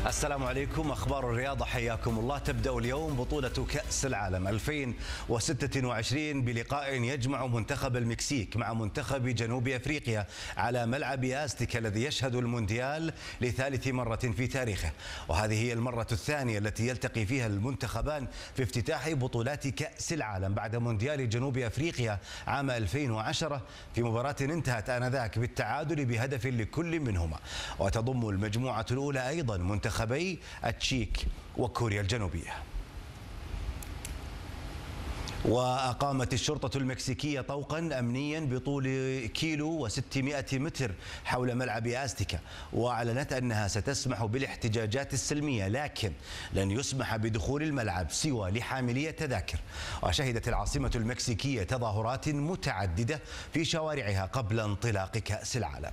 السلام عليكم. أخبار الرياضة حياكم الله. تبدأ اليوم بطولة كأس العالم 2026 بلقاء يجمع منتخب المكسيك مع منتخب جنوب أفريقيا على ملعب آزتيكا الذي يشهد المونديال لثالث مرة في تاريخه، وهذه هي المرة الثانية التي يلتقي فيها المنتخبان في افتتاح بطولات كأس العالم بعد مونديال جنوب أفريقيا عام 2010 في مباراة انتهت آنذاك بالتعادل بهدف لكل منهما. وتضم المجموعة الأولى أيضا منتخبي التشيك وكوريا الجنوبية. وأقامت الشرطة المكسيكية طوقا أمنيا بطول 1.6 كيلو متر حول ملعب آزتيكا، وأعلنت أنها ستسمح بالاحتجاجات السلمية لكن لن يسمح بدخول الملعب سوى لحاملي التذاكر. وشهدت العاصمة المكسيكية تظاهرات متعددة في شوارعها قبل انطلاق كأس العالم.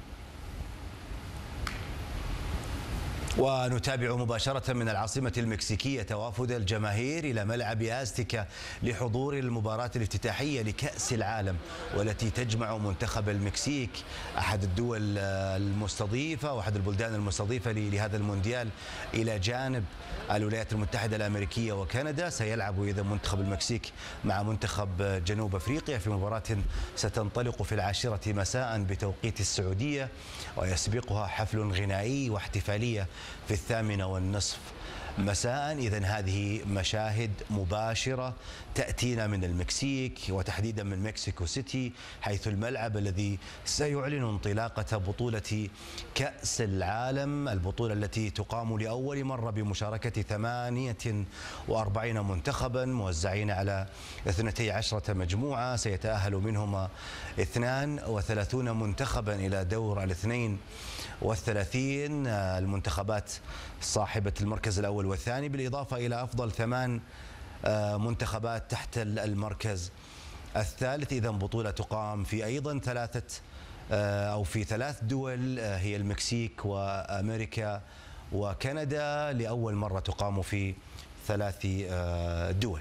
ونتابع مباشرة من العاصمة المكسيكية توافد الجماهير إلى ملعب آزتيكا لحضور المباراة الافتتاحية لكأس العالم، والتي تجمع منتخب المكسيك أحد الدول المستضيفة وأحد البلدان المستضيفة لهذا المونديال إلى جانب الولايات المتحدة الأمريكية وكندا. سيلعب إذا منتخب المكسيك مع منتخب جنوب أفريقيا في مباراة ستنطلق في 10 مساء بتوقيت السعودية، ويسبقها حفل غنائي واحتفالية في 8:30 مساء. إذن هذه مشاهد مباشرة تأتينا من المكسيك وتحديدا من مكسيكو سيتي، حيث الملعب الذي سيعلن انطلاقة بطولة كأس العالم، البطولة التي تقام لأول مرة بمشاركة 48 منتخبا موزعين على 12 مجموعة، سيتأهل منهم 32 منتخبا إلى دور 32 المنتخبات صاحبة المركز الأول والثاني، بالإضافة إلى أفضل 8 منتخبات تحت المركز الثالث. إذا بطولة تقام في أيضا في 3 دول، هي المكسيك وأمريكا وكندا، لأول مرة تقام في 3 دول.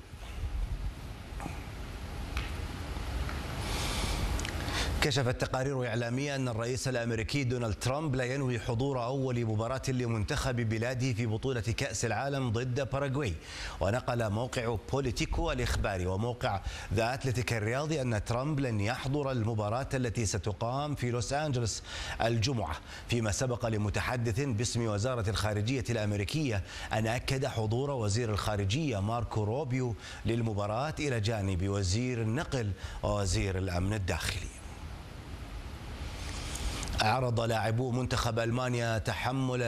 كشفت تقارير إعلامية أن الرئيس الأمريكي دونالد ترامب لا ينوي حضور أول مباراة لمنتخب بلاده في بطولة كأس العالم ضد باراغواي. ونقل موقع بوليتيكو الإخباري وموقع ذا أتلتيك الرياضي أن ترامب لن يحضر المباراة التي ستقام في لوس أنجلوس الجمعة، فيما سبق لمتحدث باسم وزارة الخارجية الأمريكية أن أكد حضور وزير الخارجية ماركو روبيو للمباراة إلى جانب وزير النقل ووزير الأمن الداخلي. عرض لاعبو منتخب ألمانيا تحمل